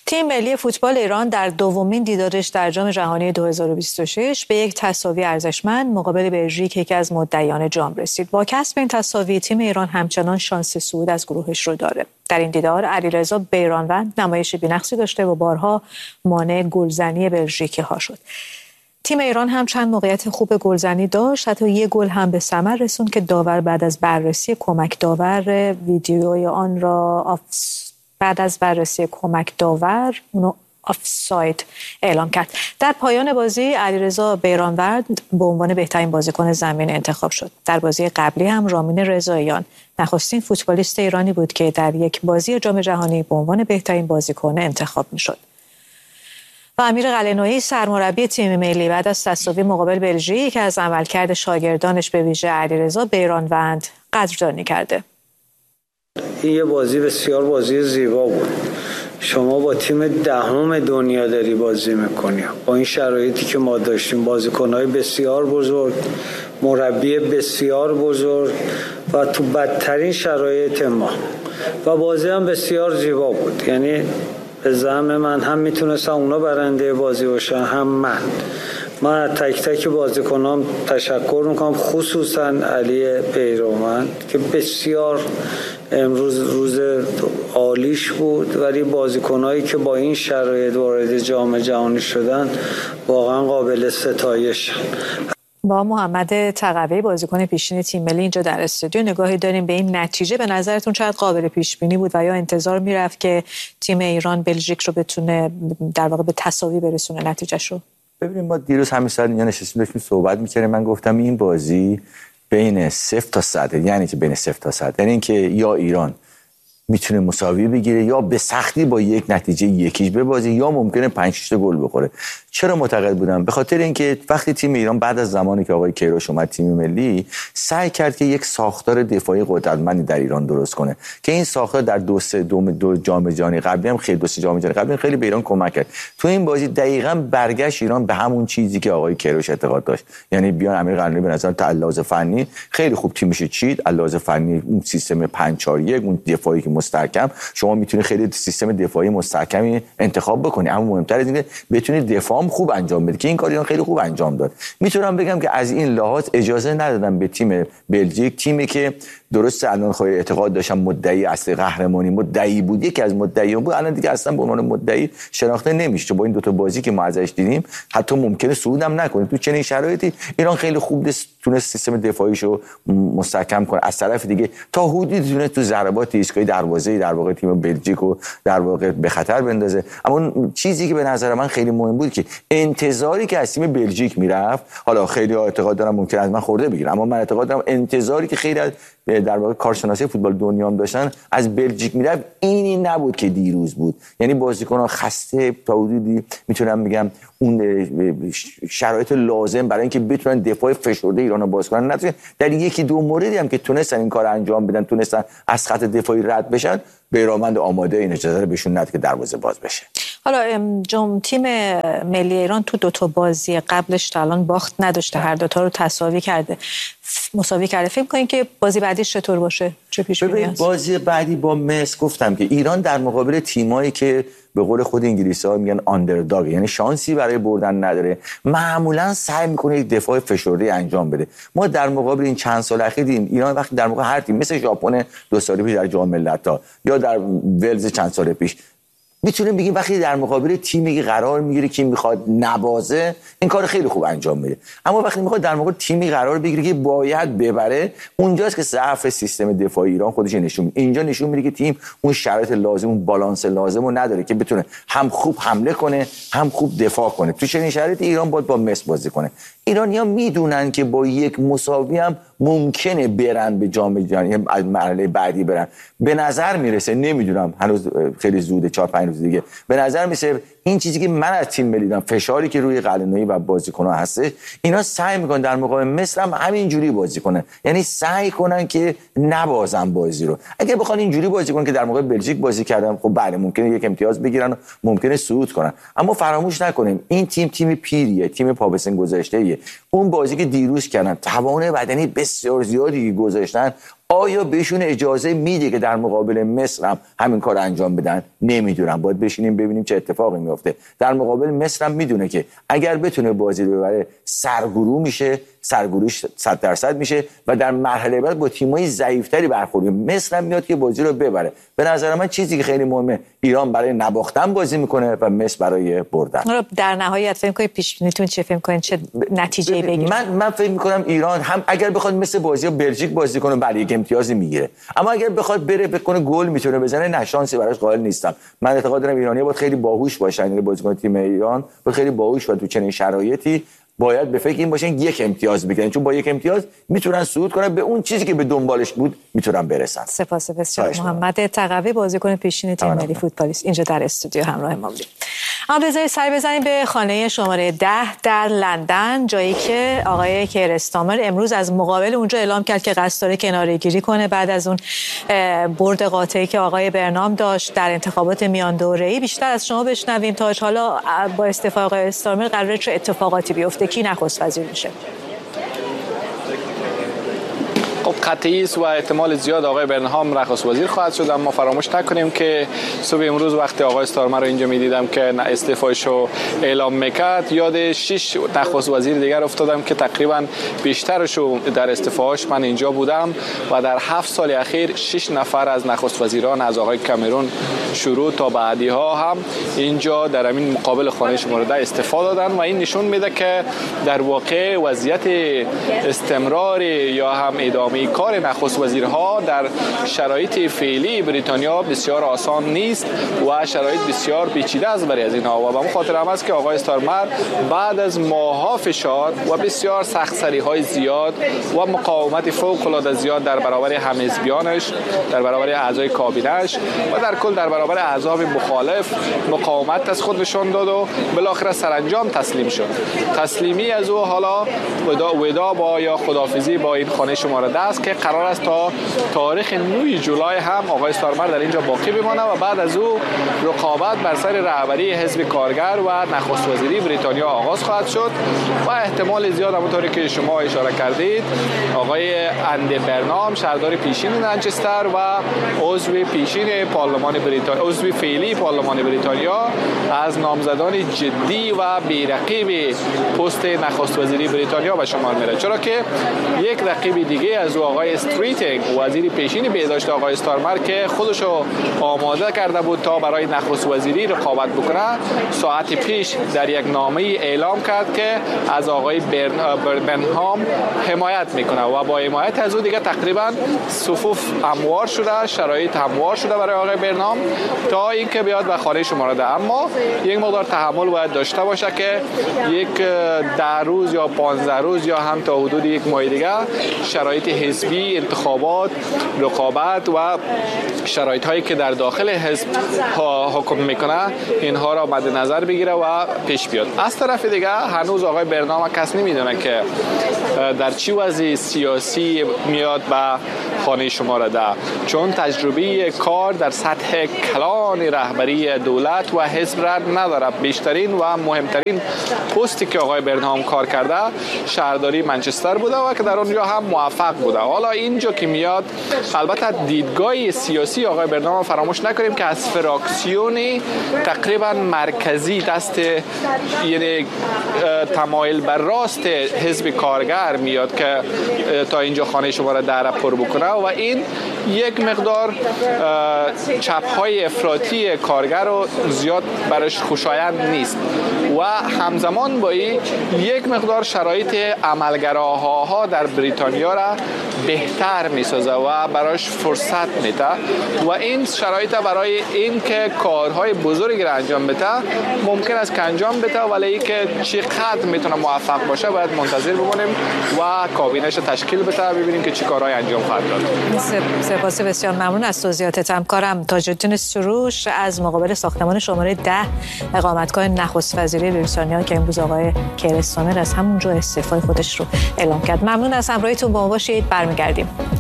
تیم ملی فوتبال ایران در دومین دیدارش در جام جهانی 2026 به یک تساوی ارزشمند مقابل بلژیک یکی از مدعیان جام رسید. با کسب این تساوی تیم ایران همچنان شانس صعود از گروهش رو داره. در این دیدار علیرضا بیرانوند نمایش بی‌نقصی داشته و بارها مانع گلزنی بلژیکی ها شد. تیم ایران هم چند موقعیت خوب گلزنی داشت، حتی یک گل هم به ثمر رسوند که داور بعد از بررسی کمک داور ویدیوی آن را اونو آفساید اعلام کرد. در پایان بازی علیرضا بیرانوند به عنوان بهترین بازیکن زمین انتخاب شد. در بازی قبلی هم رامین رضاییان نخستین فوتبالیست ایرانی بود که در یک بازی جام جهانی به عنوان بهترین بازیکن انتخاب می‌شد. و امیر قلعه‌نویی سرمربی تیم ملی بعد از تساوی مقابل بلژیک که از عملکرد شاگردانش به ویژه علیرضا بیرانوند قدردانی کرده. این یه بازی بسیار بازی زیبا بود. شما با تیم دهم دنیا داری بازی میکنی، با این شرایطی که ما داشتیم، بازیکن‌های بسیار بزرگ، مربی بسیار بزرگ و تو بدترین شرایط ما، و بازی هم بسیار زیبا بود. یعنی به زعم من هم میتونستم اونا برنده بازی باشن هم من تک تک بازیکنام تشکر میکنم، خصوصا علی بیرانوند که بسیار امروز روز عالیش بود، ولی بازیکنایی که با این شرایط وارد جام جهانی شدن واقعا قابل ستایش. با محمد تقوی بازیکن پیشین تیم ملی اینجا در استودیو نگاهی داریم به این نتیجه. به نظرتون چقدر قابل پیش بینی بود و یا انتظار میرفت که تیم ایران بلژیک رو بتونه در واقع به تساوی برسونه نتیجهش رو؟ ببینیم، ما دیروز همین ساعت اینجا نشستیم داشتیم صحبت می‌کردیم. من گفتم این بازی بین 0 تا 100، یعنی که بین 0 تا 100، یعنی اینکه یا ایران میتونه مساوی بگیره یا به سختی با یک نتیجه یکیش ببازه یا ممکنه 5-6 گل بخوره. چرا معتقد بودم؟ به خاطر اینکه وقتی تیم ایران بعد از زمانی که آقای کیروش اومد تیم ملی سعی کرد که یک ساختار دفاعی قدرتمندی در ایران درست کنه که این ساختار در دو جام جهانی قبلی هم خیلی جام جهانی قبلی خیلی به ایران کمک کرد. تو این بازی دقیقاً برگشت ایران به همون چیزی که آقای کیروش اعتقاد داشت. یعنی بیان امیر قلعه‌نویی به نظر تا لحاظ فنی خیلی خوب تیمش چید، لحاظ فنی اون سیستم 5-4-1 اون دفاعی که مستحکم، شما میتونی خیلی سیستم دفاعی مستحکمی انتخاب بکنی، اما مهمتر از اینه بتونی دفاع خوب انجام بده که این کار ایران خیلی خوب انجام داد. میتونم بگم که از این لحاظ اجازه ندادم به تیم بلژیک، تیمی که درست الان خواهی اعتقاد داشتم مدعی اصل قهرمانی مدعی بود، یکی از مدعیان بود، الان دیگه اصلا به عنوان مدعی شناخته نمیشه. با این دو تا بازی که ما ازش دیدیم حتی ممکنه صعود هم نکنه. تو چنین شرایطی ایران خیلی خوب تونست سیستم دفاعیشو مستحکم کنه، از طرف دیگه تا حدودی تونست تو ضربات ایستگاهی دروازه در واقع تیم بلژیک رو در واقع به خطر بندازه. اما چیزی که به نظر من خیلی مهم بود که انتظاری که از تیم بلژیک میرفت، حالا خیلی اعتقاد دارم ممکن از من خورده بگیرن، اما من اعتقاد دارم انتظاری که خیلی از در واقع کارشناسی فوتبال دنیا هم داشتن از بلژیک میرفت اینی نبود که دیروز بود. یعنی بازیکن‌ها خسته تا حدودی میتونم بگم اون شرایط لازم برای اینکه بتونن دفاع فشرده ایران رو باز کنن نداشتن. در یکی دو موردی هم که تونستن این کار انجام بدن، تونستن از خط دفاعی رد بشن، بیرانوند آماده این اجازه رو بهشون نداد که دروازه باز بشه. حالا تیم ملی ایران تو دو تا بازی قبلش تا الان باخت نداشته، هر دو تا رو مساوی کرده. فکر کنین که بازی بعدیش چطور باشه؟ چه پیش بینی هست؟ بازی بعدی با مصر گفتم که ایران در مقابل تیمایی که به قول خود انگلیسی‌ها میگن آندرداگ، یعنی شانسی برای بردن نداره، معمولا سعی میکنه یک دفاع فشرده انجام بده. ما در مقابل این چند سال اخیر دیدیم ایران وقتی در مقابل هر تیم مثل ژاپن 2 سال پیش در جام ملت‌ها یا در ولز چند سال پیش، میتونیم بگیم وقتی در مقابل تیمی که قرار میگیره که میخواد نبازه این کار خیلی خوب انجام میده، اما وقتی میخواد در مقابل تیمی قرار بگیره که باید ببره، اونجاست که ضعف سیستم دفاعی ایران خودش نشون میده. اینجا نشون میده که تیم اون شرایط لازم، اون بالانس لازم رو نداره که بتونه هم خوب حمله کنه هم خوب دفاع کنه. تو چنین شرایطی ایران باید با مصر بازی کنه. ایرانی‌ها میدونن که با یک مساوی هم ممکنه برن به جام جهانی، مرحله بعدی برن. به نظر میرسه، نمیدونم هنوز خیلی زوده، 4-5 روز دیگه، به نظر میرسه این چیزی که من از تیم ملی دیدم، فشاری که روی قلعه‌نویی و بازیکن‌ها هست، اینا سعی میکنن در مقابل مصر هم همینجوری بازی کنن، یعنی سعی کنن که نبازن بازی رو. اگه بخوان اینجوری بازی کنن که در مقابل بلژیک بازی کردن، خب بله ممکنه یک امتیاز بگیرن و ممکنه صعود کنن، اما فراموش نکنیم این تیم پیریه، تیم پا به سن گذاشته‌ایه. اون بازی که دیروز کردن، توان بدنی بسیار زیادی گذاشتن، آیا بهشون اجازه میده که در مقابل مصر هم همین کار انجام بدن؟ نمیدونم. باید بشینیم ببینیم چه اتفاقی میفته. در مقابل مصر هم میدونه که اگر بتونه بازی رو ببره سرگروه میشه، سرگروهش 100% میشه و در مرحله بعد با تیمای ضعیف‌تری برخورد. مصر هم میاد که بازی رو ببره. به نظر من چیزی که خیلی مهمه، ایران برای نباختن بازی میکنه و مصر برای بردن. در نهایت فکر کنید پیش بینیتون چه؟ فکر کنید چه نتیجه‌ای بگیره؟ من فکر میکنم ایران هم اگر بخواد مثل بازی بلژیک بازی کنه برای یک امتیازی میگیره، اما اگر بخواد بره بکنه گل میتونه بزنه، نه شانسی براش قائل نیستم. من اعتقاد دارم ایرانی‌ها باید خیلی باهوش باشن. یعنی بازیکن تیم ایران باید خیلی باهوش و تو چنین شرایطی باید به فکر این باشن یک امتیاز بگیرن، چون با یک امتیاز میتونن صعود کنن، به اون چیزی که به دنبالش بود میتونن برسن. سپاس بسیار. محمد تقوی بازیکن پیشین تیم ملی فوتبالیست اینجا در استودیو همراه ما بود. اما بذارید سر بزنیم به خانه شماره 10 در لندن، جایی که آقای کیر استارمر امروز از مقابل اونجا اعلام کرد که قصد داره کناره‌گیری کنه بعد از اون برد قاطعی که آقای برنام داشت در انتخابات میان دوره‌ای. بیشتر از شما بشنویم تا حالا با استعفای آقای استارمر قراره چه اتفاقاتی بیفته؟ کی نخست وزیر میشه؟ خب قطعی است و احتمال زیاد آقای برنهام نخست وزیر خواهد شد. اما فراموش نکنیم که صبح امروز وقتی آقای استارمر رو اینجا میدیدم که استعفایش رو اعلام میکرد، یاد 6 نخست وزیر دیگر افتادم که تقریبا بیشترش رو در استعفاش من اینجا بودم و در 7 سال اخیر 6 نفر از نخست وزیران از آقای کامرون شروع تا بعدی ها هم اینجا در همین مقابل خانه شماره 10 استعفا دادن و این نشون میده که در واقع وضعیت استمرار یا هم ادامه کار نخست وزیرها در شرایط فعلی بریتانیا بسیار آسان نیست و شرایط بسیار پیچیده است برای از اینها و به اون خاطر هم است که آقای استارمر بعد از ماه‌ها فشار و بسیار سخت‌سری‌های زیاد و مقاومت فوق‌العاده زیاد در برابر همحزبیانش، در برابر اعضای کابینه‌اش و در کل در برابر احزاب مخالف مقاومت از خود نشان داد و بالاخره سرانجام تسلیم شد. تسلیمی از او حالا وداع با یا خداحافظی با این خانه شماره 10 است که قرار است تا تاریخ 9 جولای هم آقای استارمر در اینجا باقی بمانه و بعد از او رقابت بر سر رهبری حزب کارگر و نخست وزیری بریتانیا آغاز خواهد شد و احتمال زیاد همونطوری که شما اشاره کردید آقای اندی برنام شهردار پیشین منچستر و عضو پیشین پارلمان بریتانیا، عضو فعلی پارلمان بریتانیا، از نامزدان جدی و بی‌رقیب پست نخست وزیری بریتانیا به شمار میره، چرا که یک رقیب دیگه از آقای استریتینگ وزیر پیشین بهداشت آقای استارمر که خودشو آماده کرده بود تا برای نخست وزیری رقابت بکنه، ساعت پیش در یک نامه اعلام کرد که از آقای برنهام حمایت میکنه و با حمایت از او دیگه تقریبا صفوف هموار شده، شرایط هموار شده برای آقای برنهام تا اینکه بیاد به خانه شماره 10. اما یک مقدار تحمل باید داشته باشه که یک 10 روز یا 15 روز یا هم تا حدود یک ماه دیگه شرایط حزبی، انتخابات، رقابت و شرایط هایی که در داخل حزب حکم میکنه اینها را مد نظر بگیره و پیش بیاد. از طرف دیگه هنوز آقای برنامه کس نمیدونه که در چی وضع سیاسی میاد به خانه شماره 10، چون تجربه کار در سطح کلان رهبری دولت و حزب را نداره. بیشترین و مهمترین پستی که آقای برنام کار کرده شهرداری منچستر بوده و که در اونجا هم موفق بوده. حالا اینجا که میاد البته دیدگاه سیاسی آقای برنام فراموش نکنیم که از فراکسیون تقریبا مرکزی دست یعنی تمایل بر راست حزب کارگر میاد که تا اینجا خانه شماره 10 را پر بکنه و این یک مقدار چپ‌های افراطی کارگر رو زیاد براش خوشایند نیست و همزمان با این یک مقدار شرایط عملگراها در بریتانیا را بهتر میسازه و براش فرصت میده و این شرایط برای این که کارهای بزرگی را انجام بده ممکن است که انجام بده، ولی که چقدر میتونه موفق باشه باید منتظر بمونیم و کابینه‌اش تشکیل بده ببینیم که چه کارهایی انجام خواهد داد. سپاس بسیار ممنون از توضیحاتت. همکارم تاج‌الدین سروش از مقابل ساختمان شماره 10 اقامتگاه نخست وزیری بریتانیا که امروز آقای کیر استارمر از همونجا استعفای خودش رو اعلام کرد. ممنون از همراهیتون با ما باشید. برمیگردیم.